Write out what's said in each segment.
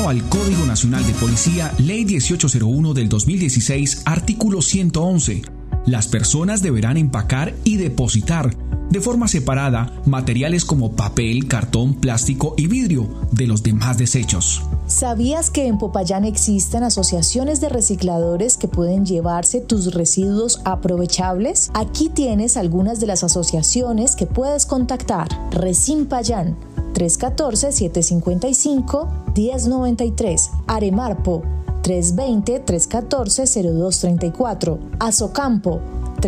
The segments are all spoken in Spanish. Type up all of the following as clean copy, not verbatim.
acuerdo al Código Nacional de Policía, Ley 1801 del 2016, artículo 111, las personas deberán empacar y depositar de forma separada materiales como papel, cartón, plástico y vidrio de los demás desechos. ¿Sabías que en Popayán existen asociaciones de recicladores que pueden llevarse tus residuos aprovechables? Aquí tienes algunas de las asociaciones que puedes contactar. Resimpayán 314-755-1093, Aremarpo 320-314-0234, Azocampo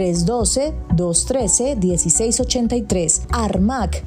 312-213-1683, ARMAC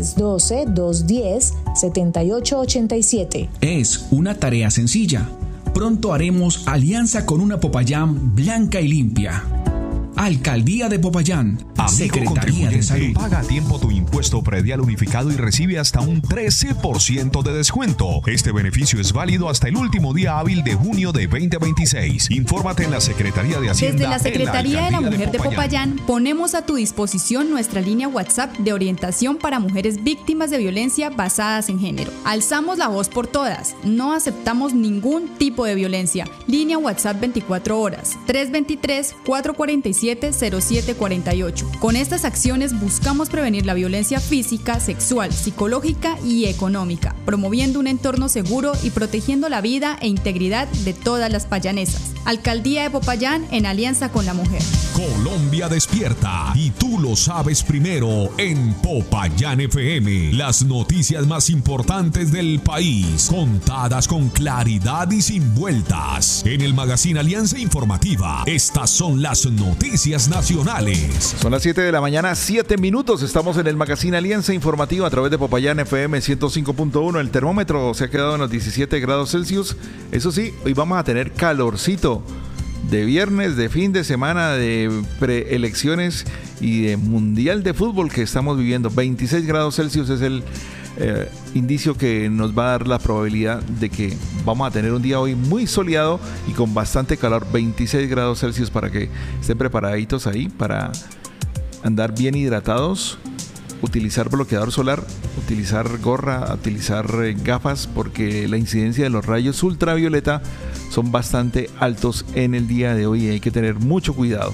312-210-7887. Es una tarea sencilla. Pronto haremos alianza con una Popayán blanca y limpia. Alcaldía de Popayán, Secretaría de Salud. Paga a tiempo tu impuesto predial unificado y recibe hasta un 13% de descuento. Este beneficio es válido hasta el último día hábil de junio de 2026. Infórmate en la Secretaría de Hacienda. Desde la Secretaría de la Mujer de Popayán ponemos a tu disposición nuestra línea WhatsApp de orientación para mujeres víctimas de violencia basadas en género. Alzamos la voz por todas. No aceptamos ningún tipo de violencia. Línea WhatsApp 24 horas. 323-447-0748. Con estas acciones buscamos prevenir la violencia física, sexual, psicológica y económica, promoviendo un entorno seguro y protegiendo la vida e integridad de todas las payanesas. Alcaldía de Popayán en alianza con la mujer. Colombia despierta y tú lo sabes primero en Popayán FM. Las noticias más importantes del país, contadas con claridad y sin vueltas. En el magazine Alianza Informativa, estas son las noticias nacionales. Son las 7 de la mañana, 7 minutos. Estamos en el magazine Alianza Informativa a través de Popayán FM 105.1. El termómetro se ha quedado en los 17 grados Celsius. Eso sí, hoy vamos a tener calorcito de viernes, de fin de semana, de preelecciones y de mundial de fútbol que estamos viviendo. 26 grados Celsius es el indicio que nos va a dar la probabilidad de que vamos a tener un día hoy muy soleado y con bastante calor. 26 grados Celsius para que estén preparaditos ahí para andar bien hidratados, utilizar bloqueador solar, utilizar gorra, utilizar gafas, porque la incidencia de los rayos ultravioleta son bastante altos en el día de hoy y hay que tener mucho cuidado.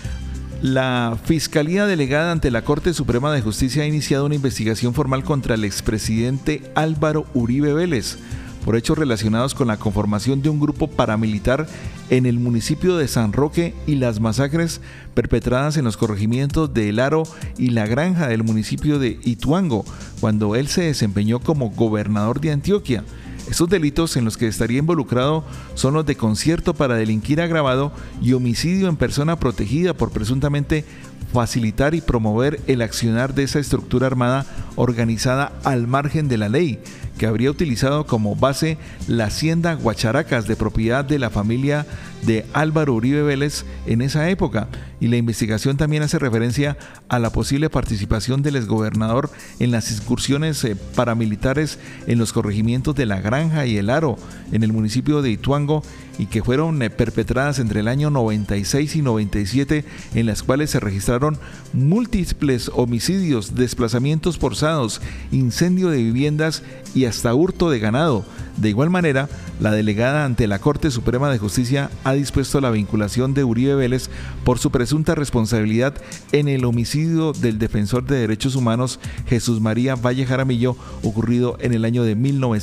La Fiscalía Delegada ante la Corte Suprema de Justicia ha iniciado una investigación formal contra el expresidente Álvaro Uribe Vélez por hechos relacionados con la conformación de un grupo paramilitar en el municipio de San Roque y las masacres perpetradas en los corregimientos de El Aro y La Granja del municipio de Ituango, cuando él se desempeñó como gobernador de Antioquia. Estos delitos en los que estaría involucrado son los de concierto para delinquir agravado y homicidio en persona protegida por presuntamente facilitar y promover el accionar de esa estructura armada organizada al margen de la ley, que habría utilizado como base la hacienda Guacharacas de propiedad de la familia de Álvaro Uribe Vélez en esa época. Y la investigación también hace referencia a la posible participación del exgobernador en las incursiones paramilitares en los corregimientos de La Granja y El Aro en el municipio de Ituango, y que fueron perpetradas entre el año 96 y 97, en las cuales se registraron múltiples homicidios, desplazamientos forzados, incendio de viviendas y hasta hurto de ganado. De igual manera, la delegada ante la Corte Suprema de Justicia ha dispuesto la vinculación de Uribe Vélez por su presunta responsabilidad en el homicidio del defensor de derechos humanos Jesús María Valle Jaramillo, ocurrido en el año de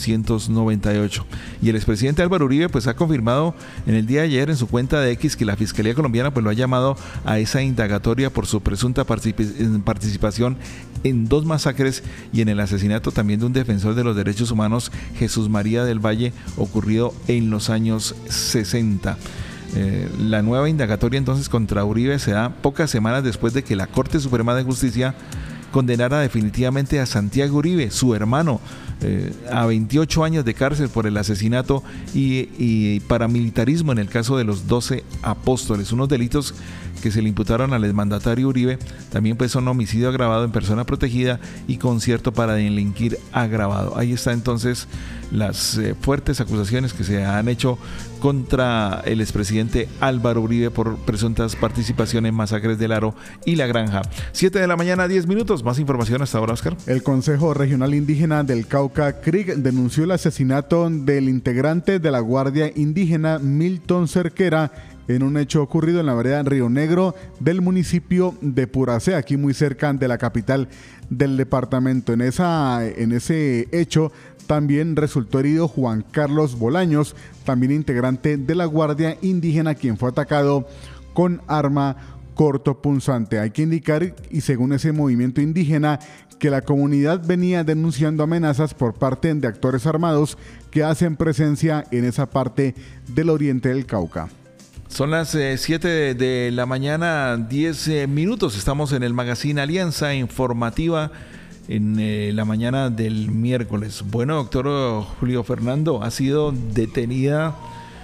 1998. Y el expresidente Álvaro Uribe pues ha confirmado en el día de ayer en su cuenta de X que la Fiscalía Colombiana pues lo ha llamado a esa indagatoria por su presunta participación en 2 masacres y en el asesinato también de un defensor de los derechos humanos, Jesús María del Valle, ocurrido en los años 60. La nueva indagatoria entonces contra Uribe se da pocas semanas después de que la Corte Suprema de Justicia condenara definitivamente a Santiago Uribe, su hermano, a 28 años de cárcel por el asesinato y paramilitarismo en el caso de los 12 apóstoles, unos delitos que se le imputaron al exmandatario Uribe. También pues son homicidio agravado en persona protegida y concierto para delinquir agravado. Ahí está entonces las fuertes acusaciones que se han hecho contra el expresidente Álvaro Uribe por presuntas participaciones en masacres del Aro y La Granja. 7 de la mañana, 10 minutos. minutos. Más información hasta ahora, Oscar. El Consejo Regional Indígena del Cauca, CRIC, denunció el asesinato del integrante de la Guardia Indígena Milton Cerquera en un hecho ocurrido en la vereda Río Negro del municipio de Puracé, aquí muy cerca de la capital del departamento. En ese hecho también resultó herido Juan Carlos Bolaños, también integrante de la Guardia Indígena, quien fue atacado con arma cortopunzante. Hay que indicar, y según ese movimiento indígena, que la comunidad venía denunciando amenazas por parte de actores armados que hacen presencia en esa parte del oriente del Cauca. Son las 7 de la mañana, 10 minutos. Estamos en el Magazine Alianza Informativa en la mañana del miércoles. Bueno, doctor Julio Fernando, ha sido detenida...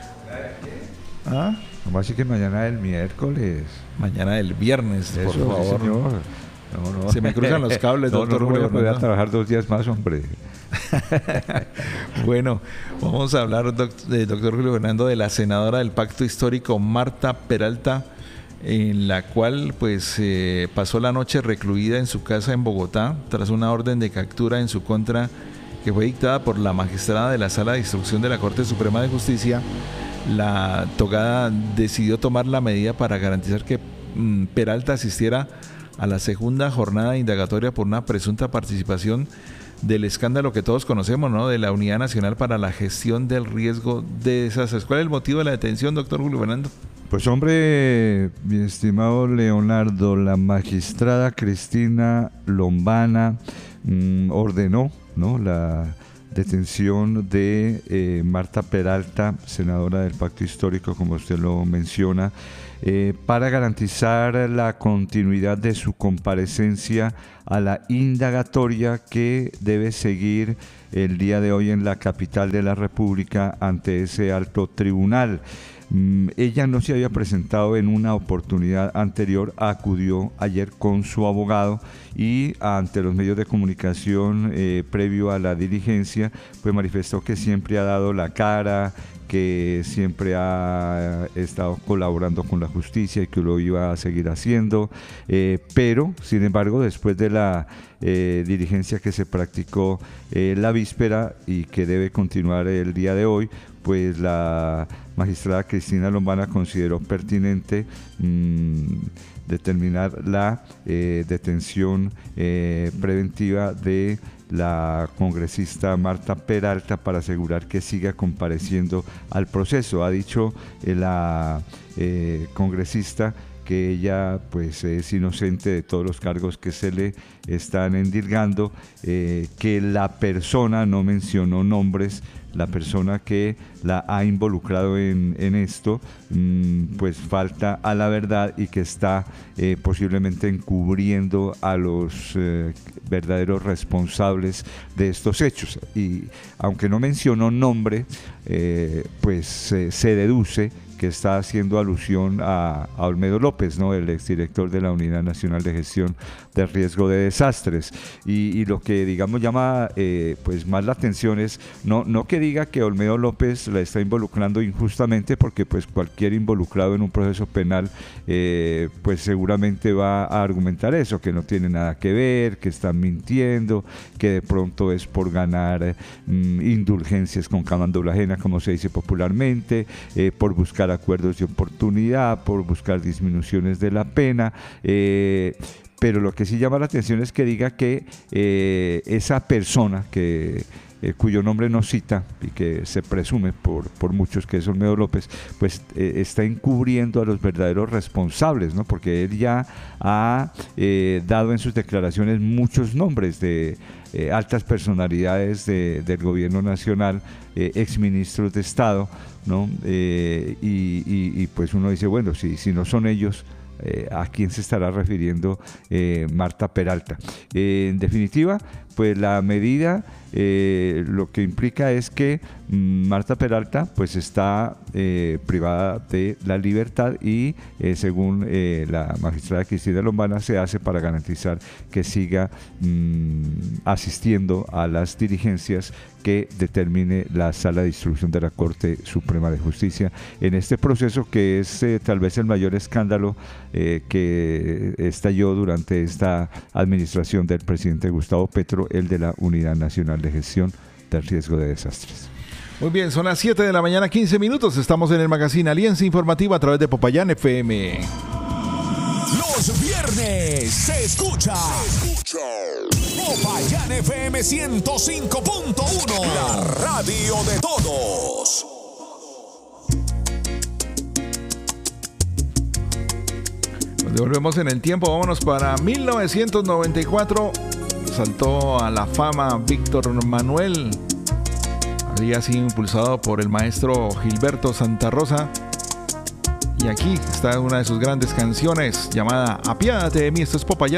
¿Cómo así que mañana del miércoles? Mañana del viernes, eso, por favor. Señor. No. Se me cruzan los cables, doctor Julio Fernando. Voy a trabajar 2 días más, hombre. Bueno, vamos a hablar, doctor Julio Fernando, de la senadora del Pacto Histórico, Marta Peralta, en la cual pues pasó la noche recluida en su casa en Bogotá tras una orden de captura en su contra que fue dictada por la magistrada de la Sala de Instrucción de la Corte Suprema de Justicia. La togada decidió tomar la medida para garantizar que Peralta asistiera a la segunda jornada indagatoria por una presunta participación del escándalo que todos conocemos, ¿no?, de la Unidad Nacional para la Gestión del Riesgo de Desastres. ¿Cuál es el motivo de la detención, doctor Julio Fernando? Pues hombre, mi estimado Leonardo, la magistrada Cristina Lombana ordenó, ¿no?, la detención de Marta Peralta, senadora del Pacto Histórico, como usted lo menciona, para garantizar la continuidad de su comparecencia a la indagatoria que debe seguir el día de hoy en la capital de la República ante ese alto tribunal. Ella no se había presentado en una oportunidad anterior, acudió ayer con su abogado y ante los medios de comunicación previo a la diligencia, pues manifestó que siempre ha dado la cara, que siempre ha estado colaborando con la justicia y que lo iba a seguir haciendo, pero sin embargo después de la diligencia que se practicó la víspera y que debe continuar el día de hoy, pues la magistrada Cristina Lombana consideró pertinente determinar la detención preventiva de la congresista Marta Peralta para asegurar que siga compareciendo al proceso. Ha dicho la congresista que ella pues es inocente de todos los cargos que se le están endilgando, que la persona, no mencionó nombres, la persona que la ha involucrado en esto, pues falta a la verdad y que está posiblemente encubriendo a los verdaderos responsables de estos hechos. Y aunque no mencionó nombre, pues se deduce que está haciendo alusión a Olmedo López, ¿no?, el exdirector de la Unidad Nacional de Gestión del Riesgo de Desastres. Y lo que, digamos, llama pues más la atención es no que diga que Olmedo López la está involucrando injustamente, porque pues cualquier involucrado en un proceso penal pues seguramente va a argumentar eso, que no tiene nada que ver, que están mintiendo, que de pronto es por ganar indulgencias con camándula ajena, como se dice popularmente, por buscar acuerdos de oportunidad, por buscar disminuciones de la pena, pero lo que sí llama la atención es que diga que esa persona cuyo nombre no cita y que se presume por muchos que es Olmedo López, pues está encubriendo a los verdaderos responsables, ¿no?, porque él ya ha dado en sus declaraciones muchos nombres de altas personalidades del gobierno nacional, exministros de Estado, ¿no? Y pues uno dice, bueno, si no son ellos, ¿a quién se estará refiriendo Marta Peralta? En definitiva, pues la medida lo que implica es que Marta Peralta pues está privada de la libertad y según la magistrada Cristina Lombana se hace para garantizar que siga asistiendo a las diligencias que determine la Sala de Instrucción de la Corte Suprema de Justicia en este proceso que es tal vez el mayor escándalo que estalló durante esta administración del presidente Gustavo Petro, el de la Unidad Nacional de Gestión del Riesgo de Desastres. Muy bien, son las 7 de la mañana, 15 minutos. Estamos en el Magazine Alianza Informativa a través de Popayán FM. Los viernes se escucha Popayán FM 105.1, la radio de todos. Nos devolvemos en el tiempo, vámonos para 1994. Saltó a la fama Víctor Manuel, había sido impulsado por el maestro Gilberto Santa Rosa. Y aquí está una de sus grandes canciones llamada Apiádate de mí. Esto es Popayán.